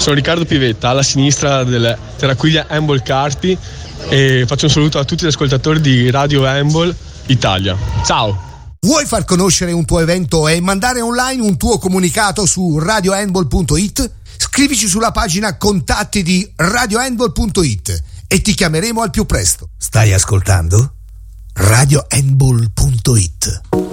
sono Riccardo Pivetta, alla sinistra del Terraquiglia Handball Carpi, e faccio un saluto a tutti gli ascoltatori di Radio Handball Italia. Ciao! Vuoi far conoscere un tuo evento e mandare online un tuo comunicato su radiohandball.it? Scrivici sulla pagina contatti di radiohandball.it e ti chiameremo al più presto. Stai ascoltando? radiohandball.it